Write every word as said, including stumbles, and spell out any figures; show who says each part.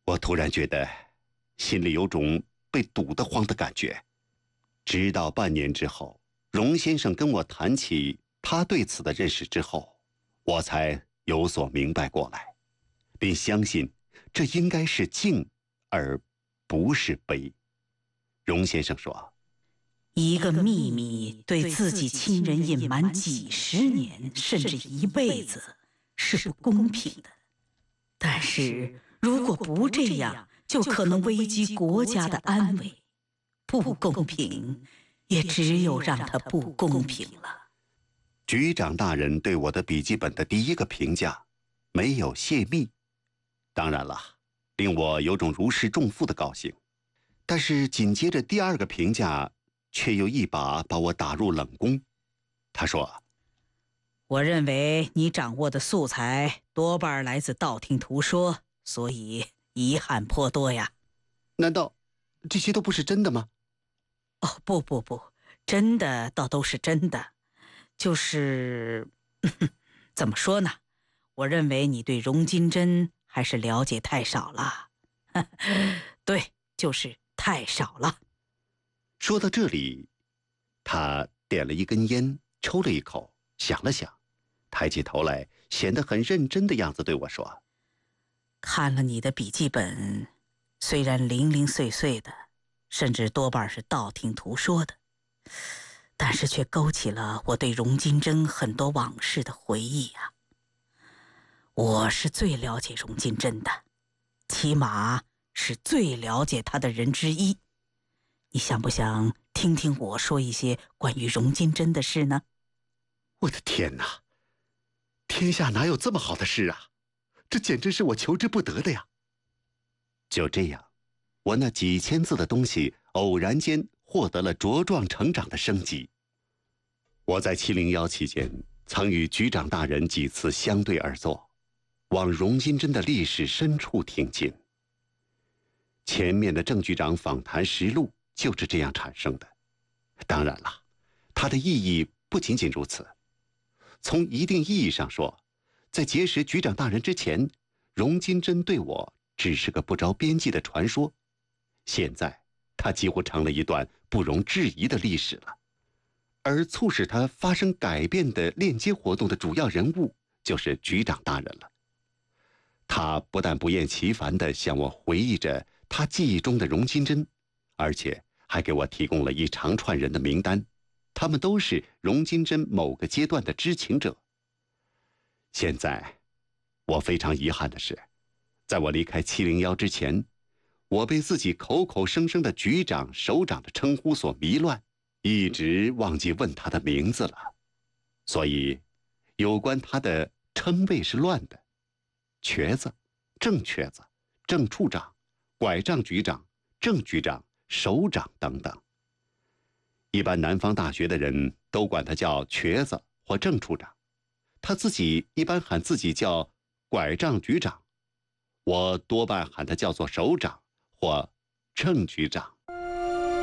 Speaker 1: 我突然觉得心里有种被堵得慌的感觉。直到半年之后，荣先生跟我谈起他对此的认识之后，我才有所明白过来，并相信这应该是敬而不是悲。荣先生说，
Speaker 2: 一个秘密对自己亲人隐瞒几十年甚至一辈子是不公平的，但是如果不这样，就可能危及国家的安危。不公平，也只有让它不公平了。
Speaker 1: 局长大人对我的笔记本的第一个评价没有泄密，当然了，令我有种如释重负的高兴。但是紧接着第二个评价却又一把把我打入冷宫。他说，
Speaker 2: 我认为你掌握的素材多半来自道听途说，所以遗憾颇多呀。
Speaker 1: 难道这些都不是真的吗？
Speaker 2: 哦，不不不，真的倒都是真的，就是怎么说呢，我认为你对荣金珍还是了解太少了。对，就是太少了。
Speaker 1: 说到这里，他点了一根烟，抽了一口，想了想，抬起头来，显得很认真的样子对我说，
Speaker 2: 看了你的笔记本，虽然零零碎碎的，甚至多半是道听途说的，但是却勾起了我对荣金珍很多往事的回忆啊。我是最了解荣金珍的，起码是最了解她的人之一。你想不想听听我说一些关于荣金珍的事呢？
Speaker 1: 我的天哪，天下哪有这么好的事啊，这简直是我求之不得的呀。就这样，我那几千字的东西偶然间获得了茁壮成长的升级。我在七零幺期间曾与局长大人几次相对而坐，往荣金珍的历史深处听进。前面的郑局长访谈实录就是这样产生的。当然了，它的意义不仅仅如此。从一定意义上说，在结识局长大人之前，荣金珍对我只是个不着边际的传说，现在它几乎成了一段不容置疑的历史了。而促使它发生改变的链接活动的主要人物就是局长大人了。他不但不厌其烦地向我回忆着他记忆中的荣金珍，而且还给我提供了一长串人的名单，他们都是荣金珍某个阶段的知情者。现在我非常遗憾的是，在我离开七零幺之前，我被自己口口声声的局长首长的称呼所迷乱，一直忘记问他的名字了。所以有关他的称谓是乱的，瘸子、郑瘸子、郑处长、拐杖局长、郑局长、首长等等。一般南方大学的人都管他叫瘸子或郑处长，他自己一般喊自己叫拐杖局长，我多半喊他叫做首长或郑局长。